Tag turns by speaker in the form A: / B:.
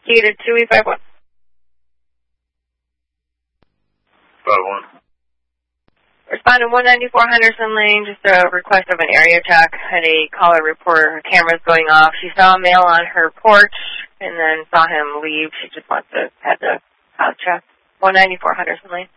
A: Key to 2851.
B: 51.
A: Respondent 194 Henderson Lane, just a request of an area check. Had a caller report her camera's going off. She saw a male on her porch and then saw him leave. She just wants to have the house check. 194 Henderson Lane.